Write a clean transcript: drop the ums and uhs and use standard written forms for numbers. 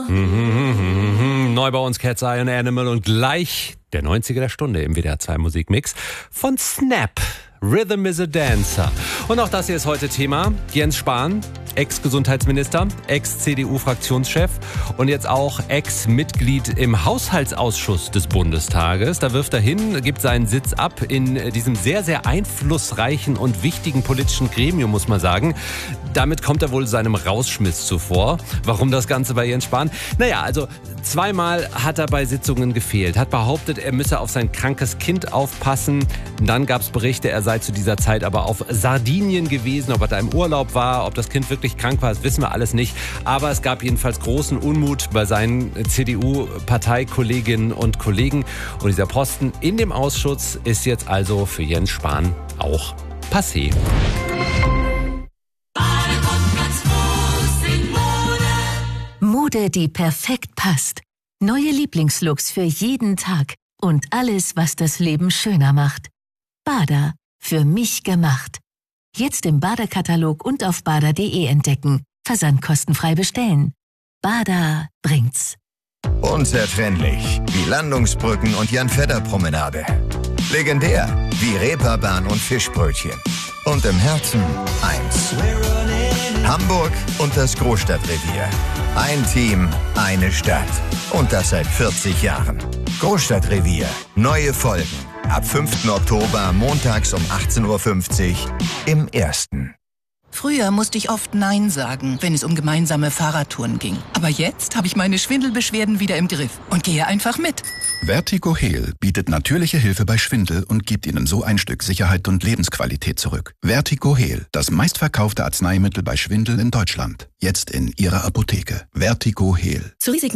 Neu bei uns Cat's Eye und Animal und gleich der 90er der Stunde im WDR 2 Musikmix von Snap. Rhythm is a Dancer. Und auch das hier ist heute Thema. Jens Spahn, Ex-Gesundheitsminister, Ex-CDU-Fraktionschef und jetzt auch Ex-Mitglied im Haushaltsausschuss des Bundestages. Da wirft er hin, gibt seinen Sitz ab in diesem sehr, sehr einflussreichen und wichtigen politischen Gremium, muss man sagen. Damit kommt er wohl seinem Rausschmiss zuvor. Warum das Ganze bei Jens Spahn? Naja, also zweimal hat er bei Sitzungen gefehlt, hat behauptet, er müsse auf sein krankes Kind aufpassen. Dann gab es Berichte, er sei zu dieser Zeit aber auf Sardinien gewesen. Ob er da im Urlaub war, ob das Kind wirklich krank war, das wissen wir alles nicht. Aber es gab jedenfalls großen Unmut bei seinen CDU-Parteikolleginnen und Kollegen. Und dieser Posten in dem Ausschuss ist jetzt also für Jens Spahn auch passé. Mode, die perfekt passt. Neue Lieblingslooks für jeden Tag. Und alles, was das Leben schöner macht. Bada. Für mich gemacht. Jetzt im Bada-Katalog und auf bada.de entdecken. Versandkostenfrei bestellen. Bada bringt's. Unzertrennlich wie Landungsbrücken und Jan-Fedder-Promenade. Legendär wie Reeperbahn und Fischbrötchen. Und im Herzen eins. Hamburg und das Großstadtrevier. Ein Team, eine Stadt. Und das seit 40 Jahren. Großstadtrevier. Neue Folgen. Ab 5. Oktober montags um 18.50 Uhr im Ersten. Früher musste ich oft Nein sagen, wenn es um gemeinsame Fahrradtouren ging. Aber jetzt habe ich meine Schwindelbeschwerden wieder im Griff und gehe einfach mit. Vertigo Heal bietet natürliche Hilfe bei Schwindel und gibt Ihnen so ein Stück Sicherheit und Lebensqualität zurück. Vertigo Heal, das meistverkaufte Arzneimittel bei Schwindel in Deutschland. Jetzt in Ihrer Apotheke. Vertigo Heal. Zu Risiken